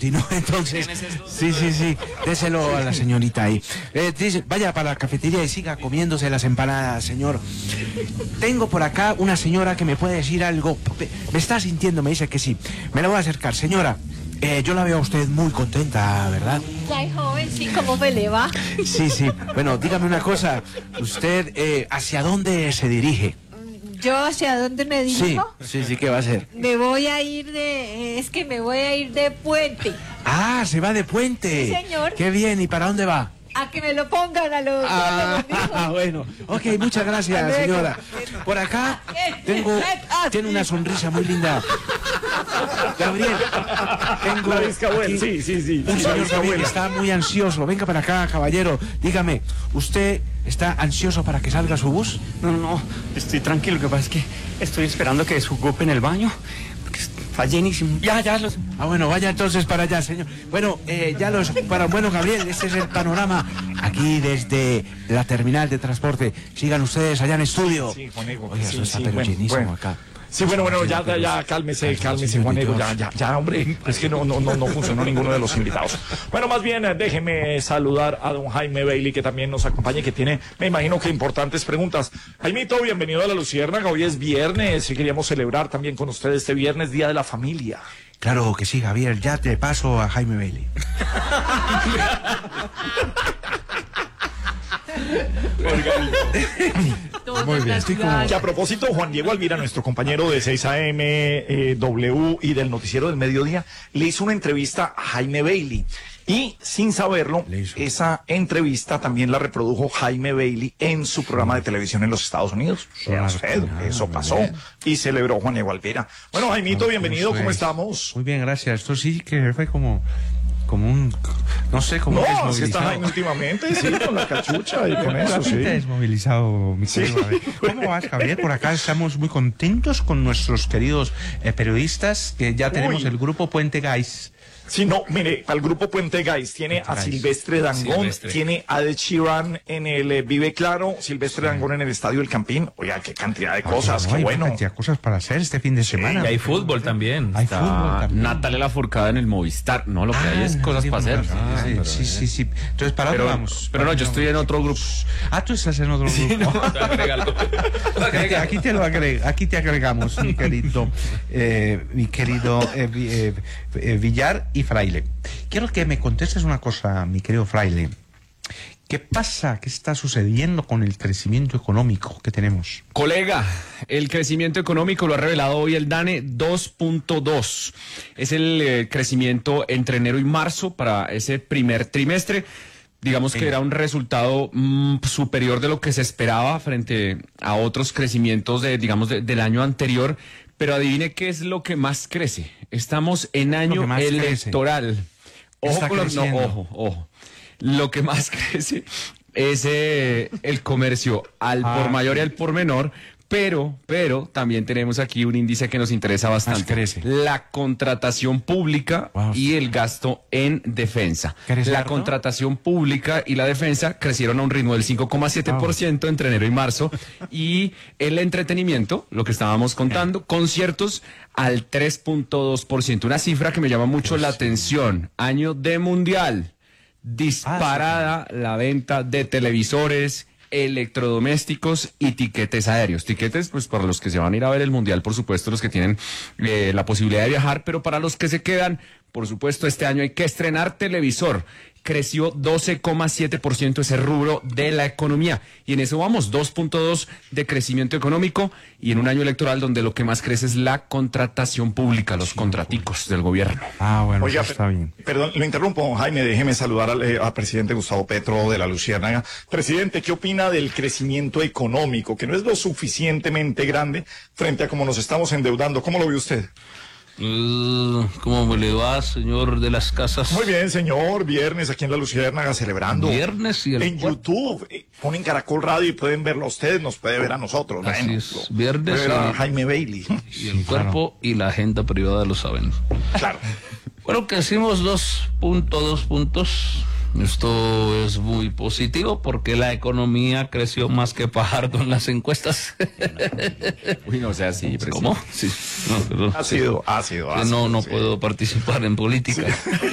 continúe entonces. Sí, déselo a la señorita ahí. Vaya para la cafetería y siga comiéndose las empanadas, señor. Tengo por acá una señora que me puede decir algo. Me está sintiendo, me dice que sí. Me la voy a acercar. Señora, yo la veo a usted muy contenta, ¿verdad? Ay, joven, sí, ¿cómo me le va? Sí. Bueno, dígame una cosa. ¿Usted ¿hacia dónde se dirige? ¿Yo hacia dónde me dirijo? Sí, ¿qué va a hacer? Me voy a ir me voy a ir de puente. Ah, se va de puente. Sí, señor. Qué bien, ¿y para dónde va? A que me lo pongan a los... Bueno. Ok, muchas gracias, señora. Por acá tiene una sonrisa muy linda. Gabriel, tengo aquí sí. un señor Gabriel que está muy ansioso. Venga para acá, caballero. Dígame, ¿usted está ansioso para que salga su bus? No, estoy tranquilo. Lo que pasa es que estoy esperando que desocupen el baño, porque está llenísimo. Ya los... Bueno, vaya entonces para allá, señor. Bueno, ya los ocuparon. Bueno, Gabriel, este es el panorama aquí desde la terminal de transporte. Sigan ustedes allá en estudio. Sí, Juanego. Oiga, eso está pero llenísimo acá. Sí, bueno, ya, cálmese, Juanego, ya, hombre, es que no funcionó ninguno de los invitados. Bueno, más bien, déjeme saludar a don Jaime Bailey, que también nos acompaña y que tiene, me imagino que importantes preguntas. Jaimito, bienvenido a La Luciérnaga, hoy es viernes y queríamos celebrar también con ustedes este viernes, Día de la Familia. Claro que sí, Javier, ya te paso a Jaime Bailey. Muy bien, estoy como... Que a propósito, Juan Diego Alvira, nuestro compañero de 6 AM, W y del Noticiero del Mediodía, le hizo una entrevista a Jaime Bailey. Y sin saberlo, esa entrevista también la reprodujo Jaime Bailey en su programa de televisión en los Estados Unidos. Eso pasó y celebró Juan Diego Alvira. Bueno, Jaimito, bienvenido, ¿cómo estamos? Muy bien, gracias. Esto sí que fue como un, no sé, como desmovilizado. No, así está Jaime últimamente, sí, con la cachucha y con eso, sí. Desmovilizado, mi querido Javier. ¿Cómo vas, Javier? Por acá estamos muy contentos con nuestros queridos periodistas, que ya tenemos el grupo Puente Guys. Sí, no, mire, al grupo Puente Guys tiene a Silvestre Dangond, tiene a Ed Sheeran en el Vive Claro, Silvestre Dangond en el Estadio El Campín. Oiga, qué cantidad de cosas, qué bueno. Cantidad de cosas para hacer este fin de semana. Y hay fútbol también. Hay fútbol también. Natalia Lafourcade en el Movistar. No, lo que hay es cosas para hacer. Sí. Entonces, ¿para dónde vamos? Pero no, yo estoy en otro grupo. Tú estás en otro grupo. Aquí te lo aquí te agregamos, mi querido Villar y Fraile. Quiero que me contestes una cosa, mi querido Fraile. ¿Qué pasa? ¿Qué está sucediendo con el crecimiento económico que tenemos? Colega, el crecimiento económico lo ha revelado hoy el DANE 2.2. Es el crecimiento entre enero y marzo para ese primer trimestre. Digamos que era un resultado superior de lo que se esperaba frente a otros crecimientos del año anterior. Pero adivine qué es lo que más crece. Estamos en año electoral. Ojo. Lo que más crece es el comercio al por mayor y al por menor. Pero también tenemos aquí un índice que nos interesa bastante. La contratación pública y el gasto en defensa. La contratación pública y la defensa crecieron a un ritmo del 5,7% entre enero y marzo. Y el entretenimiento, lo que estábamos contando, conciertos al 3,2%. Una cifra que me llama mucho la atención. Año de mundial. Disparada la venta de televisores, electrodomésticos y tiquetes aéreos. Tiquetes, pues, para los que se van a ir a ver el mundial, por supuesto, los que tienen la posibilidad de viajar, pero para los que se quedan, por supuesto, este año hay que estrenar televisor. Creció 12,7% ese rubro de la economía. Y en eso vamos, 2,2% de crecimiento económico y en un año electoral donde lo que más crece es la contratación pública, los contraticos del gobierno. Bueno, oiga, está bien. Perdón, lo interrumpo, Jaime, déjeme saludar al presidente Gustavo Petro de La Luciérnaga. Presidente, ¿qué opina del crecimiento económico, que no es lo suficientemente grande frente a cómo nos estamos endeudando? ¿Cómo lo ve usted? ¿Cómo me le va, señor de las casas? Muy bien, señor. Viernes aquí en La Luciérnaga celebrando. Viernes y el en YouTube. Ponen Caracol Radio y pueden verlo a ustedes, nos puede ver a nosotros. Así es. Viernes puede ver a Jaime Bailey. Y el cuerpo y la agenda privada lo saben. Claro. Bueno, que hicimos 2 puntos. Esto es muy positivo porque la economía creció más que Fajardo en las encuestas. Uy, no sea así. ¿Cómo? Sí. No, pero, ha sido. No puedo participar en política. Sí.